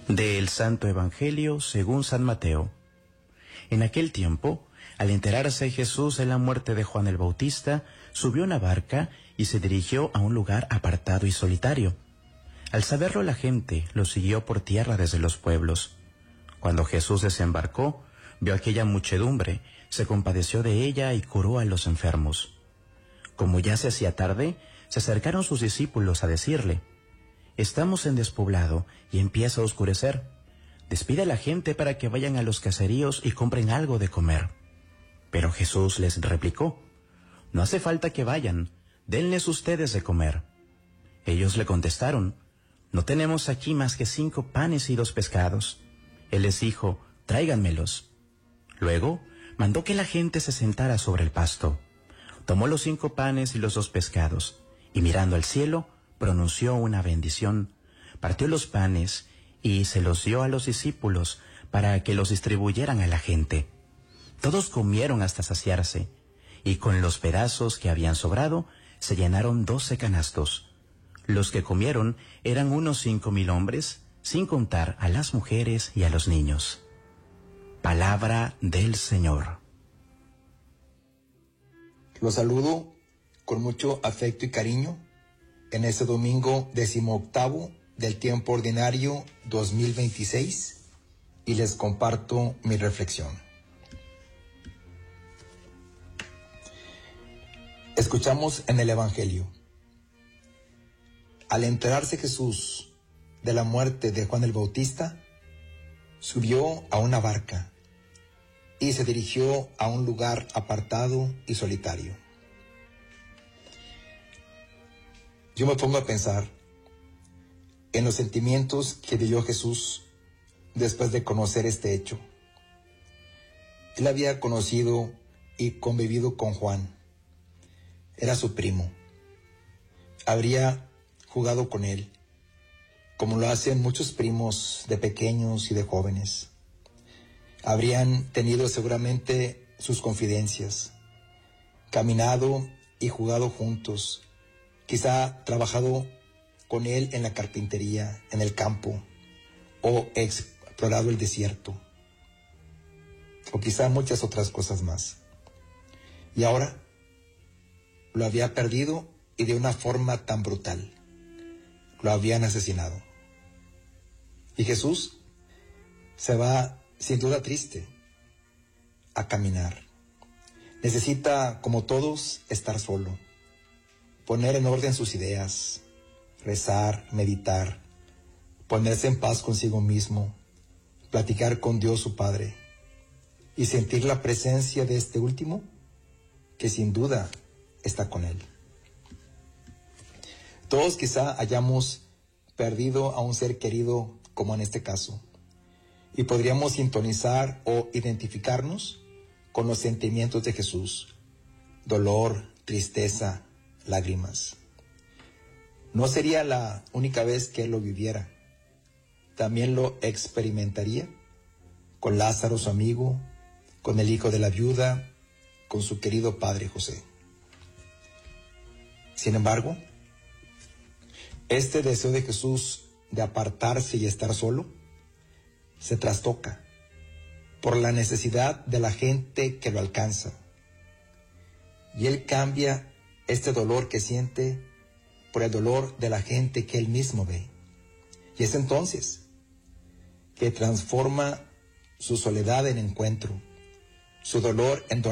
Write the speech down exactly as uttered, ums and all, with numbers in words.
Del Santo Evangelio según San Mateo. En aquel tiempo, al enterarse Jesús de la muerte de Juan el Bautista, subió a una barca y se dirigió a un lugar apartado y solitario. Al saberlo la gente lo siguió por tierra desde los pueblos. Cuando Jesús desembarcó, vio aquella muchedumbre, se compadeció de ella y curó a los enfermos. Como ya se hacía tarde, se acercaron sus discípulos a decirle: «Estamos en despoblado y empieza a oscurecer. Despide a la gente para que vayan a los caseríos y compren algo de comer». Pero Jesús les replicó: «No hace falta que vayan, denles ustedes de comer». Ellos le contestaron: «No tenemos aquí más que cinco panes y dos pescados». Él les dijo: «Tráiganmelos». Luego mandó que la gente se sentara sobre el pasto. Tomó los cinco panes y los dos pescados, y mirando al cielo, pronunció una bendición, partió los panes y se los dio a los discípulos para que los distribuyeran a la gente. Todos comieron hasta saciarse, y con los pedazos que habían sobrado, se llenaron doce canastos. Los que comieron eran unos cinco mil hombres, sin contar a las mujeres y a los niños. Palabra del Señor. Los saludo con mucho afecto y cariño en este domingo decimoctavo del tiempo ordinario dos mil veintiséis y les comparto mi reflexión. Escuchamos en el Evangelio: al enterarse Jesús de la muerte de Juan el Bautista, subió a una barca y se dirigió a un lugar apartado y solitario. Yo me pongo a pensar en los sentimientos que vivió Jesús después de conocer este hecho. Él había conocido y convivido con Juan. Era su primo. Habría jugado con él, como lo hacen muchos primos de pequeños y de jóvenes. Habrían tenido seguramente sus confidencias, caminado y jugado juntos, quizá trabajado con él en la carpintería, en el campo, o explorado el desierto, o quizá muchas otras cosas más. Y ahora lo había perdido, y de una forma tan brutal. Lo habían asesinado. Y Jesús se va, sin duda triste, a caminar. Necesita, como todos, estar solo, poner en orden sus ideas, rezar, meditar, ponerse en paz consigo mismo, platicar con Dios su Padre y sentir la presencia de este último, que sin duda está con él. Todos quizá hayamos perdido a un ser querido, como en este caso, y podríamos sintonizar o identificarnos con los sentimientos de Jesús: dolor, tristeza, lágrimas. No sería la única vez que él lo viviera. También lo experimentaría con Lázaro, su amigo, con el hijo de la viuda, con su querido padre José. Sin embargo, este deseo de Jesús de apartarse y estar solo se trastoca por la necesidad de la gente que lo alcanza. Y él cambia este dolor que siente por el dolor de la gente que él mismo ve. Y es entonces que transforma su soledad en encuentro, su dolor en